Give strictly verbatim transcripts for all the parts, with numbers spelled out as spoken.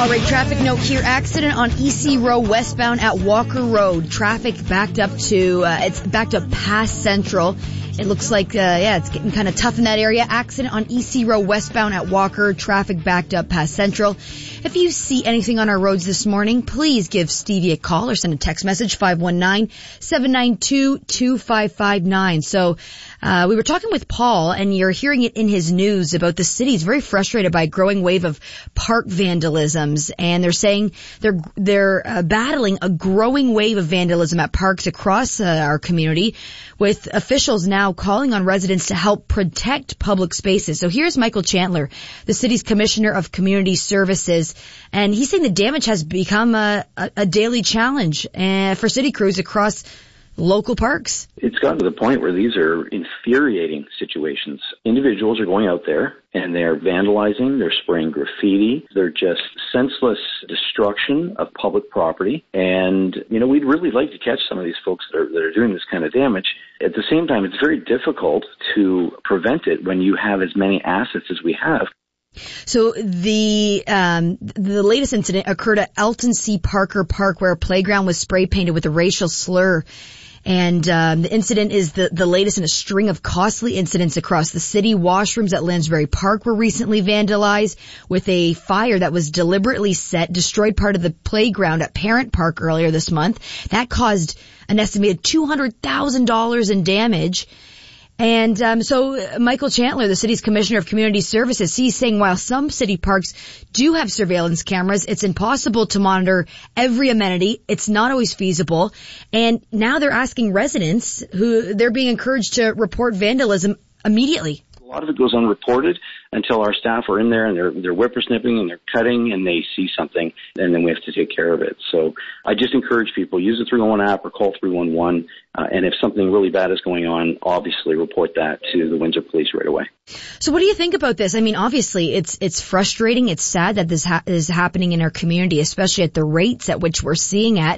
All right, traffic note here. Accident on E C Row westbound at Walker Road. Traffic backed up to, uh, it's backed up past Central. It looks like, uh, yeah, it's getting kind of tough in that area. Accident on E C Row westbound at Walker. Traffic backed up past Central. If you see anything on our roads this morning, please give Stevie a call or send a text message, five one nine, seven nine two, two five five nine. So, uh, we were talking with Paul, and you're hearing it in his news about the city's very frustrated by a growing wave of park vandalisms, and they're saying they're, they're uh, battling a growing wave of vandalism at parks across uh, our community, with officials now calling on residents to help protect public spaces. So here's Michael Chandler, the city's Commissioner of Community Services, and he's saying the damage has become a, a, a daily challenge uh, for city crews across local parks. It's gotten to the point where these are infuriating situations. Individuals are going out there and they're vandalizing, they're spraying graffiti, they're just senseless destruction of public property. And, you know, we'd really like to catch some of these folks that are, that are doing this kind of damage. At the same time, it's very difficult to prevent it when you have as many assets as we have. So the um the latest incident occurred at Elton C. Parker Park, where a playground was spray painted with a racial slur. And um the incident is the, the latest in a string of costly incidents across the city. Washrooms at Lansbury Park were recently vandalized, with a fire that was deliberately set, destroyed part of the playground at Parent Park earlier this month. That caused an estimated two hundred thousand dollars in damage. And um so Michael Chandler, the city's Commissioner of Community Services, he's saying while some city parks do have surveillance cameras, it's impossible to monitor every amenity. It's not always feasible. And now they're asking residents, who they're being encouraged to report vandalism immediately. A lot of it goes unreported until our staff are in there and they're they're whippersnipping and they're cutting and they see something, and then we have to take care of it. So I just encourage people, use the three one one app or call three one one, uh, and if something really bad is going on, obviously report that to the Windsor Police right away. So what do you think about this? I mean, obviously it's it's frustrating, it's sad that this ha- is happening in our community, especially at the rates at which we're seeing at.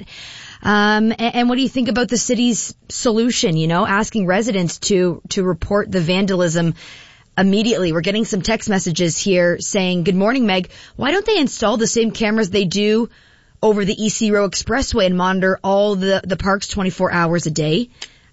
Um, and, and what do you think about the city's solution, you know, asking residents to, to report the vandalism immediately? We're getting some text messages here saying, good morning, Meg. Why don't they install the same cameras they do over the E C Row Expressway and monitor all the, the parks twenty-four hours a day?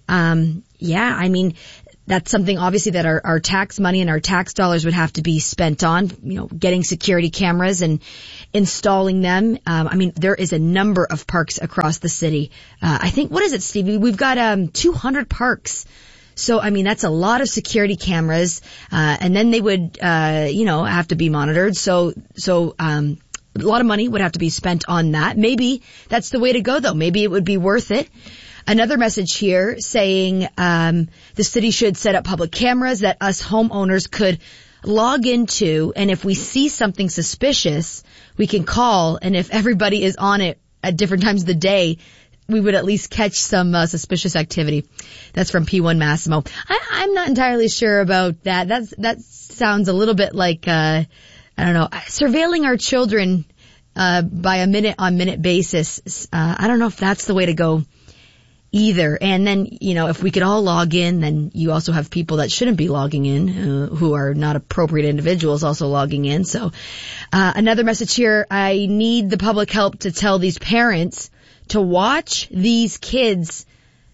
Um, yeah, I mean, that's something obviously that our, our tax money and our tax dollars would have to be spent on, you know, getting security cameras and installing them. Um, I mean, there is a number of parks across the city. Uh, I think, what is it, Stevie? We've got, um, two hundred parks. So, I mean, that's a lot of security cameras. Uh, and then they would, uh, you know, have to be monitored. So, so, um, a lot of money would have to be spent on that. Maybe that's the way to go, though. Maybe it would be worth it. Another message here saying um the city should set up public cameras that us homeowners could log into, and if we see something suspicious, we can call, and if everybody is on it at different times of the day, we would at least catch some uh, suspicious activity. That's from P one Massimo. I, I'm not entirely sure about that. That's that sounds a little bit like uh I don't know, surveilling our children uh by a minute on minute basis. Uh, I don't know if that's the way to go either. And then, you know, if we could all log in, then you also have people that shouldn't be logging in, uh, who are not appropriate individuals also logging in. So, uh, another message here. I need the public help to tell these parents to watch these kids.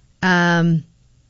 Um,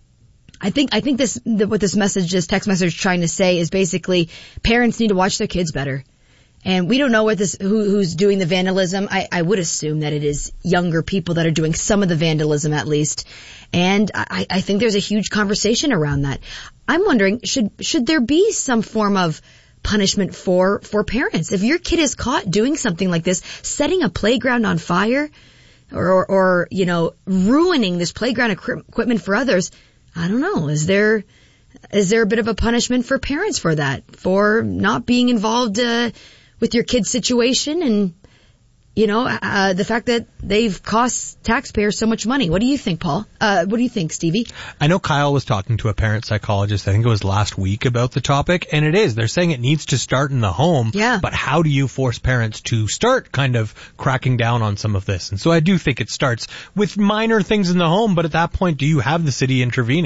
I think, I think this, the, what this message, this text message is trying to say is basically parents need to watch their kids better. And we don't know what this, who, who's doing the vandalism. I, I would assume that it is younger people that are doing some of the vandalism at least. And I, I think there's a huge conversation around that. I'm wondering, should, should there be some form of punishment for, for parents? If your kid is caught doing something like this, setting a playground on fire or, or, or you know, ruining this playground equipment for others, I don't know. Is there, is there a bit of a punishment for parents for that? For not being involved, uh, with your kid's situation and, you know, uh, the fact that they've cost taxpayers so much money. What do you think, Paul? Uh, what do you think, Stevie? I know Kyle was talking to a parent psychologist, I think it was last week, about the topic, and it is. They're saying it needs to start in the home. Yeah. But how do you force parents to start kind of cracking down on some of this? And so I do think it starts with minor things in the home, but at that point, do you have the city intervening?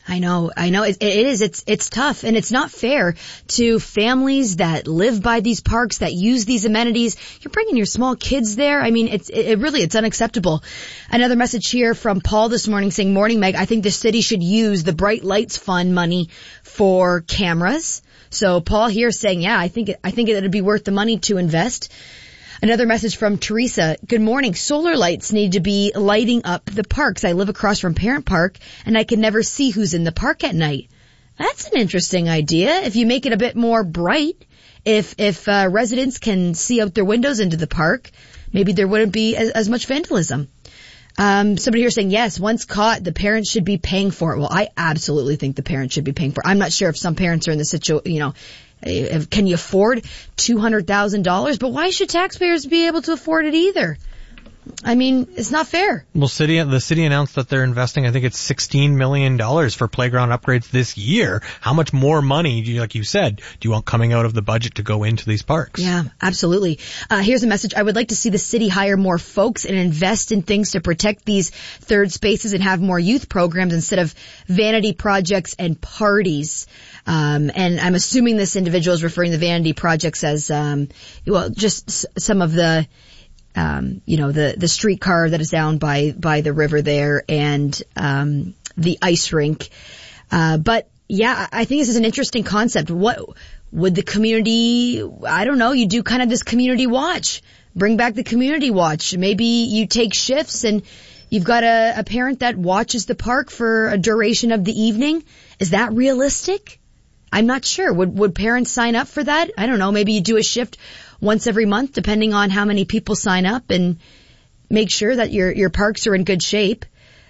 I know, I know. It, it is. It's it's tough, and it's not fair to families that live by these parks, that use these amenities. You're bringing your small kids there. I mean, it's it, it really it's unacceptable. Another message here from Paul this morning saying, "Morning, Meg. I think the city should use the Bright Lights Fund money for cameras." So Paul here saying, "Yeah, I think it, I think it'd be worth the money to invest." Another message from Teresa. Good morning. Solar lights need to be lighting up the parks. I live across from Parent Park, and I can never see who's in the park at night. That's an interesting idea. If you make it a bit more bright, if if uh, residents can see out their windows into the park, maybe there wouldn't be as, as much vandalism. Um, somebody here saying, yes, once caught, the parents should be paying for it. Well, I absolutely think the parents should be paying for it. I'm not sure if some parents are in the situation, you know, can you afford two hundred thousand dollars? But why should taxpayers be able to afford it either? I mean, it's not fair. Well, city the city announced that they're investing, I think it's sixteen million dollars for playground upgrades this year. How much more money, do you, like you said, do you want coming out of the budget to go into these parks? Yeah, absolutely. Uh, here's a message. I would like to see the city hire more folks and invest in things to protect these third spaces and have more youth programs instead of vanity projects and parties. Um, and I'm assuming this individual is referring to vanity projects as, um, well, just s- some of the, um, you know, the, the streetcar that is down by, by the river there and, um, the ice rink. Uh, but yeah, I think this is an interesting concept. What would the community, I don't know, you do kind of this community watch, bring back the community watch. Maybe you take shifts and you've got a, a parent that watches the park for a duration of the evening. Is that realistic? I'm not sure. Would would parents sign up for that? I don't know. Maybe you do a shift once every month, depending on how many people sign up, and make sure that your your parks are in good shape.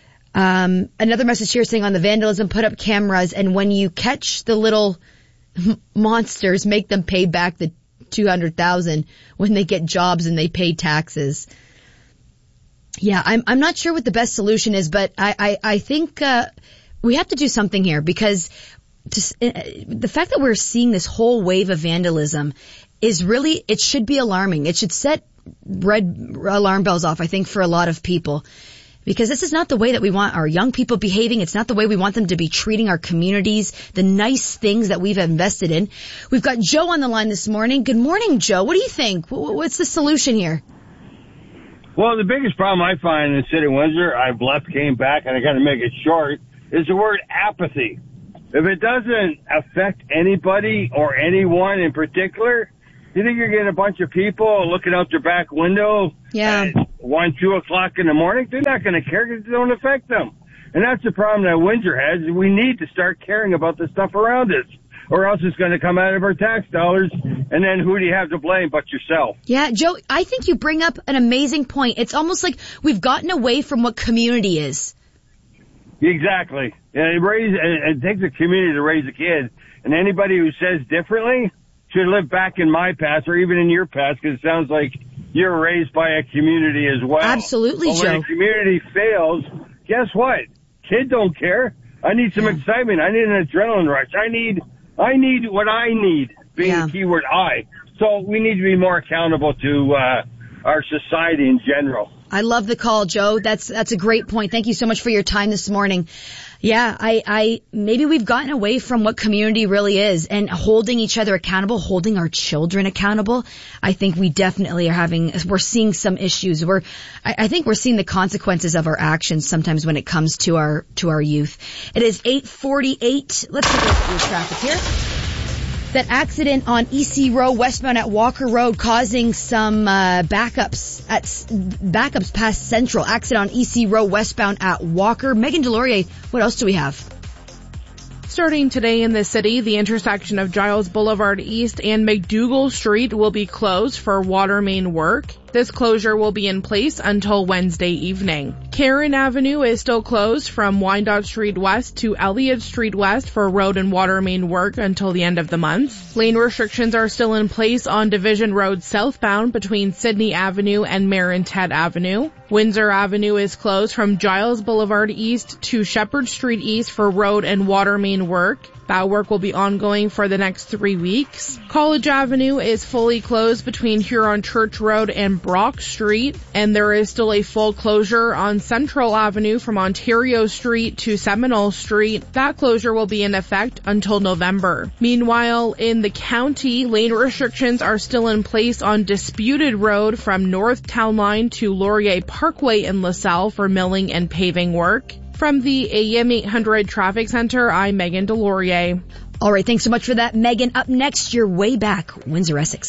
Um, another message here saying on the vandalism, put up cameras, and when you catch the little monsters, make them pay back the two hundred thousand when they get jobs and they pay taxes. Yeah, I'm I'm not sure what the best solution is, but I I, I think uh, we have to do something here because. Just, uh, the fact that we're seeing this whole wave of vandalism is really, it should be alarming. It should set red alarm bells off, I think, for a lot of people. Because this is not the way that we want our young people behaving. It's not the way we want them to be treating our communities, the nice things that we've invested in. We've got Joe on the line this morning. Good morning, Joe. What do you think? What's the solution here? Well, the biggest problem I find in the city of Windsor, I've left, came back, and I got to make it short, is the word apathy. If it doesn't affect anybody or anyone in particular, you think you're getting a bunch of people looking out their back window yeah. at one, two o'clock in the morning? They're not going to care because it don't affect them. And that's the problem that Windsor has. We need to start caring about the stuff around us, or else it's going to come out of our tax dollars. And then who do you have to blame but yourself? Yeah, Joe, I think you bring up an amazing point. It's almost like we've gotten away from what community is. Exactly. And it, raise, it takes a community to raise a kid. And anybody who says differently should live back in my past or even in your past, because it sounds like you're raised by a community as well. Absolutely, but Joe. when a community fails, guess what? Kids don't care. I need some yeah. excitement. I need an adrenaline rush. I need, I need what I need, being yeah. the keyword I. So we need to be more accountable to uh, our society in general. I love the call, Joe. That's, that's a great point. Thank you so much for your time this morning. Yeah, I, I, maybe we've gotten away from what community really is and holding each other accountable, holding our children accountable. I think we definitely are having, we're seeing some issues. We're, I, I think we're seeing the consequences of our actions sometimes when it comes to our, to our youth. It is eight forty-eight. Let's take a look at your traffic here. That accident on E C Row westbound at Walker Road causing some uh, backups at backups past Central. Accident on E C Row westbound at Walker. Megan Delorier, what else do we have? Starting today in the city, the intersection of Giles Boulevard East and McDougall Street will be closed for water main work. This closure will be in place until Wednesday evening. Karen Avenue is still closed from Wyandotte Street West to Elliott Street West for road and water main work until the end of the month. Lane restrictions are still in place on Division Road southbound between Sydney Avenue and Marintet Avenue. Windsor Avenue is closed from Giles Boulevard East to Shepherd Street East for road and water main work. That work will be ongoing for the next three weeks. College Avenue is fully closed between Huron Church Road and Brock Street, and there is still a full closure on Central Avenue from Ontario Street to Seminole Street. That closure will be in effect until November. Meanwhile, in the county, lane restrictions are still in place on Disputed Road from North Town Line to Laurier Parkway in LaSalle for milling and paving work. From the A M eight hundred Traffic Center, I'm Megan Delorier. All right, thanks so much for that, Megan. Up next, your way back, Windsor Essex.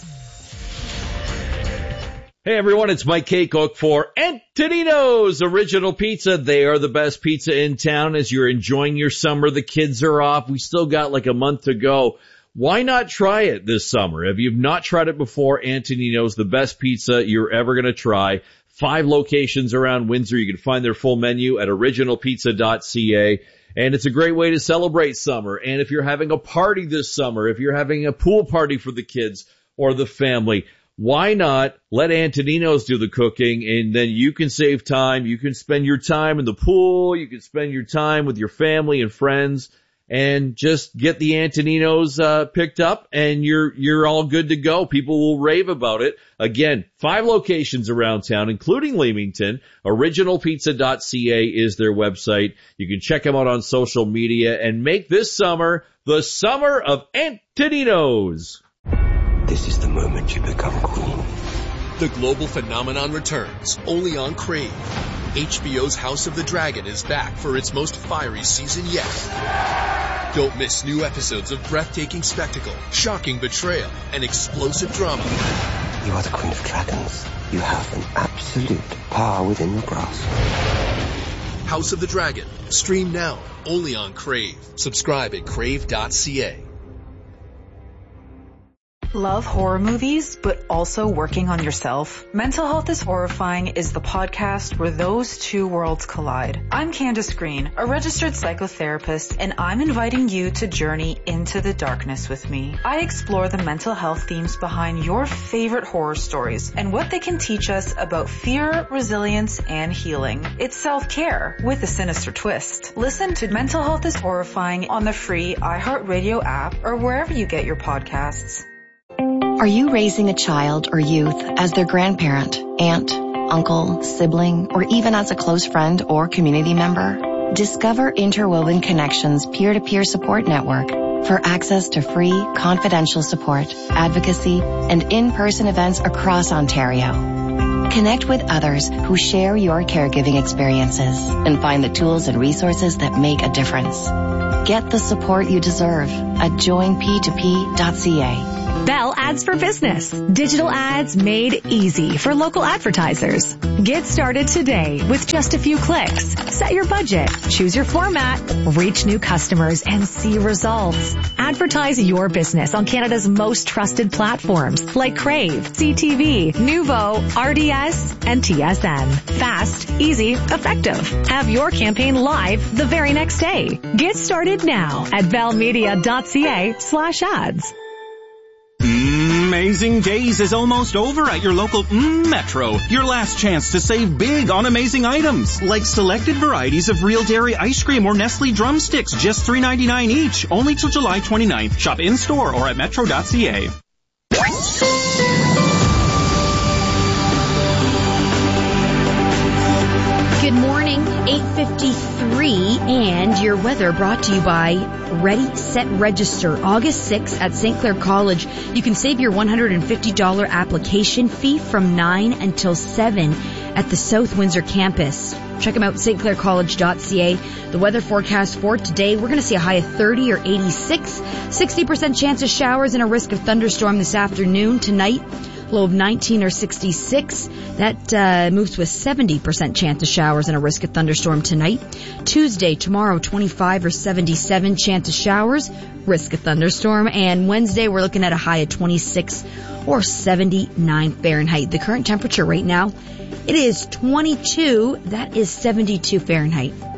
Hey everyone, it's Mike K. Cook for Antonino's Original Pizza. They are the best pizza in town. As you're enjoying your summer, the kids are off. We still got like a month to go. Why not try it this summer? If you've not tried it before, Antonino's, the best pizza you're ever going to try. Five locations around Windsor. You can find their full menu at original pizza dot c a. And it's a great way to celebrate summer. And if you're having a party this summer, if you're having a pool party for the kids or the family, why not let Antonino's do the cooking, and then you can save time. You can spend your time in the pool. You can spend your time with your family and friends and just get the Antonino's uh, picked up, and you're you're all good to go. People will rave about it. Again, five locations around town, including Leamington. original pizza dot c a is their website. You can check them out on social media and make this summer the summer of Antonino's. This is the moment you become queen. The global phenomenon returns, only on Crave. H B O's House of the Dragon is back for its most fiery season yet. Don't miss new episodes of breathtaking spectacle, shocking betrayal, and explosive drama. You are the Queen of Dragons. You have an absolute power within your grasp. House of the Dragon. Stream now, only on Crave. Subscribe at crave dot c a. Love horror movies, but also working on yourself? Mental Health is Horrifying is the podcast where those two worlds collide. I'm Candace Green, a registered psychotherapist, and I'm inviting you to journey into the darkness with me. I explore the mental health themes behind your favorite horror stories and what they can teach us about fear, resilience, and healing. It's self-care with a sinister twist. Listen to Mental Health is Horrifying on the free iHeartRadio app or wherever you get your podcasts. Are you raising a child or youth as their grandparent, aunt, uncle, sibling, or even as a close friend or community member? Discover Interwoven Connections peer-to-peer support network for access to free, confidential support, advocacy, and in-person events across Ontario. Connect with others who share your caregiving experiences and find the tools and resources that make a difference. Get the support you deserve at join p two p dot c a. Bell Ads for Business. Digital ads made easy for local advertisers. Get started today with just a few clicks. Set your budget, choose your format, reach new customers, and see results. Advertise your business on Canada's most trusted platforms like Crave, C T V, Nuvo, R D S, and T S N. Fast, easy, effective. Have your campaign live the very next day. Get started now at bellmedia dot c a slash ads. Amazing Days is almost over at your local mm, Metro. Your last chance to save big on amazing items, like selected varieties of Real Dairy ice cream or Nestle drumsticks, just three ninety-nine each, only till July twenty-ninth. Shop in-store or at metro dot c a. Good morning, eight fifty-three, and your weather brought to you by Ready, Set, Register. August sixth at Saint Clair College. You can save your one hundred fifty dollars application fee from nine until seven at the South Windsor campus. Check them out, st clair college dot c a. The weather forecast for today, we're going to see a high of thirty or eighty-six, sixty percent chance of showers and a risk of thunderstorm this afternoon. Tonight, low of nineteen or sixty-six. That uh, moves to a seventy percent chance of showers and a risk of thunderstorm tonight. Tuesday, tomorrow, twenty-five or seventy-seven chance of showers, risk of thunderstorm. And Wednesday, we're looking at a high of twenty-six or seventy-nine Fahrenheit. The current temperature right now, it is twenty-two. That is seventy-two Fahrenheit.